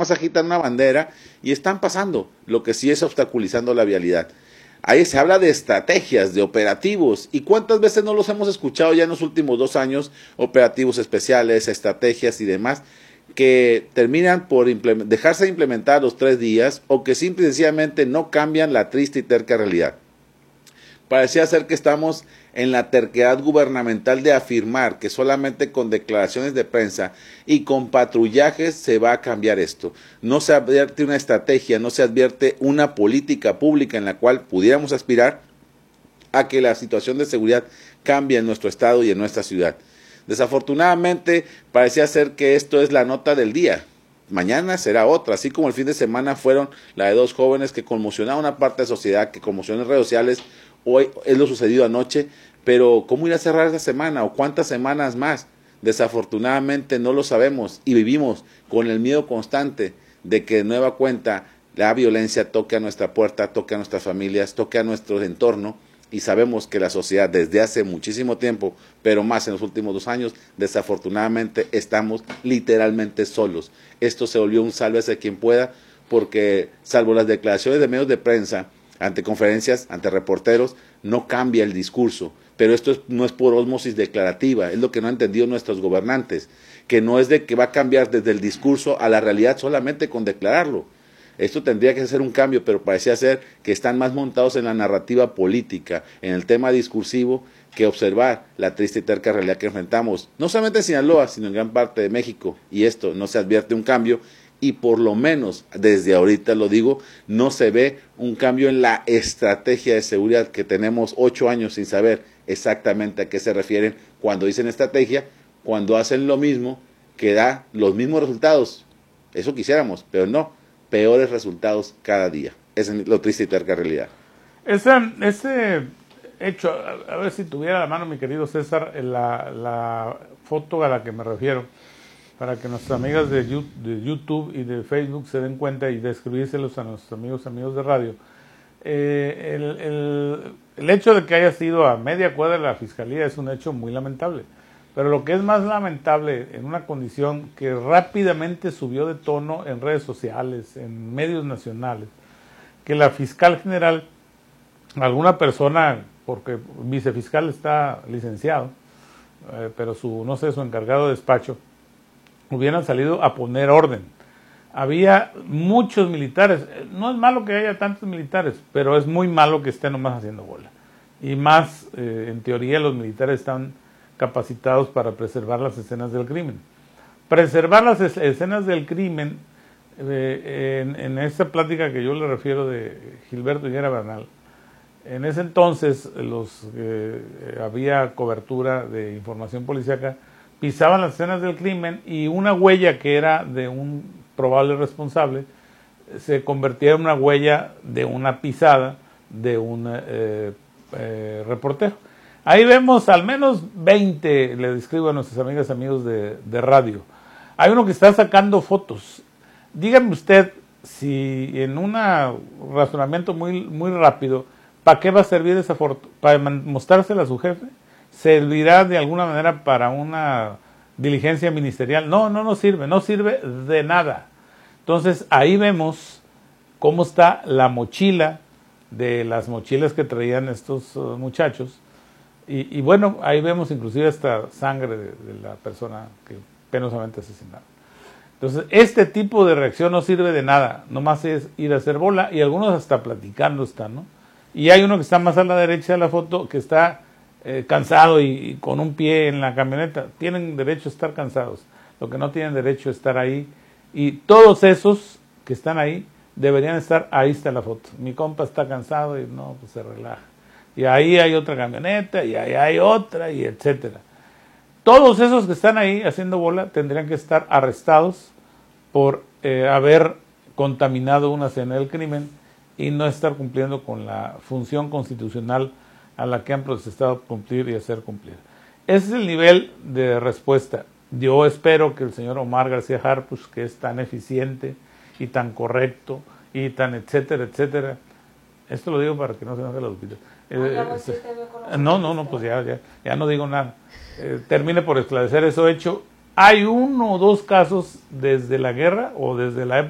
más agitan una bandera y están pasando, lo que sí es obstaculizando la vialidad. Ahí se habla de estrategias, de operativos, y cuántas veces no los hemos escuchado ya en los últimos 2 años, operativos especiales, estrategias y demás, que terminan por dejarse de implementar los 3 días o que simple y sencillamente no cambian la triste y terca realidad. Parecía ser que estamos en la terquedad gubernamental de afirmar que solamente con declaraciones de prensa y con patrullajes se va a cambiar esto. No se advierte una estrategia, no se advierte una política pública en la cual pudiéramos aspirar a que la situación de seguridad cambie en nuestro estado y en nuestra ciudad. Desafortunadamente, parecía ser que esto es la nota del día. Mañana será otra, así como el fin de semana fueron la de 2 jóvenes que conmocionaron a una parte de la sociedad, que conmocionó en redes sociales. Hoy es lo sucedido anoche, pero ¿cómo ir a cerrar esa semana o cuántas semanas más? Desafortunadamente no lo sabemos y vivimos con el miedo constante de que de nueva cuenta la violencia toque a nuestra puerta, toque a nuestras familias, toque a nuestro entorno, y sabemos que la sociedad desde hace muchísimo tiempo, pero más en los últimos 2 años, desafortunadamente estamos literalmente solos. Esto se volvió un sálvese quien pueda, porque salvo las declaraciones de medios de prensa, ante conferencias, ante reporteros, no cambia el discurso. Pero esto no es por ósmosis declarativa, es lo que no han entendido nuestros gobernantes, que no es de que va a cambiar desde el discurso a la realidad solamente con declararlo. Esto tendría que ser un cambio, pero parecía ser que están más montados en la narrativa política, en el tema discursivo, que observar la triste y terca realidad que enfrentamos, no solamente en Sinaloa, sino en gran parte de México, y esto no se advierte un cambio, y por lo menos, desde ahorita lo digo, no se ve un cambio en la estrategia de seguridad que tenemos 8 años sin saber exactamente a qué se refieren cuando dicen estrategia, cuando hacen lo mismo que da los mismos resultados. Eso quisiéramos, pero no, peores resultados cada día. Esa es lo triste y terca realidad. Ese hecho, a ver si tuviera a la mano mi querido César la foto a la que me refiero, para que nuestras amigas de YouTube y de Facebook se den cuenta y describírselos a nuestros amigos de radio. El hecho de que haya sido a media cuadra de la Fiscalía es un hecho muy lamentable. Pero lo que es más lamentable, en una condición que rápidamente subió de tono en redes sociales, en medios nacionales, que la fiscal general, alguna persona, porque vicefiscal está licenciado, pero su encargado de despacho, hubieran salido a poner orden. Había muchos militares, no es malo que haya tantos militares, pero es muy malo que estén nomás haciendo bola. Y más, en teoría, los militares están capacitados para preservar las escenas del crimen. Preservar las escenas del crimen, en esta plática que yo le refiero de Gilberto Higuera Bernal, en ese entonces había cobertura de información policíaca, pisaban las escenas del crimen y una huella que era de un probable responsable se convertía en una huella de una pisada de un reportero. Ahí vemos al menos 20, le describo a nuestras amigas y amigos de radio. Hay uno que está sacando fotos. Dígame usted si en un razonamiento muy rápido, ¿para qué va a servir esa foto? ¿Para mostrársela a su jefe? ¿Servirá de alguna manera para una diligencia ministerial? No sirve de nada. Entonces ahí vemos cómo está la mochila de las mochilas que traían estos muchachos. Y bueno, ahí vemos inclusive esta sangre de la persona que penosamente asesinaron. Entonces, este tipo de reacción no sirve de nada, nomás es ir a hacer bola, y algunos hasta platicando están, ¿no? Y hay uno que está más a la derecha de la foto, que está cansado y con un pie en la camioneta. Tienen derecho a estar cansados, lo que no tienen derecho a estar ahí, y todos esos que están ahí deberían estar, ahí está la foto. Mi compa está cansado y no, pues se relaja. Y ahí hay otra camioneta, y ahí hay otra, y etcétera. Todos esos que están ahí haciendo bola tendrían que estar arrestados por haber contaminado una escena del crimen y no estar cumpliendo con la función constitucional a la que han protestado cumplir y hacer cumplir. Ese es el nivel de respuesta. Yo espero que el señor Omar García Harfuch, que es tan eficiente y tan correcto y tan etcétera, etcétera, esto lo digo para que no se enoje la Lupita. No, pues ya no digo nada. Termine por esclarecer eso hecho. Hay 1 o 2 casos desde la guerra o desde la época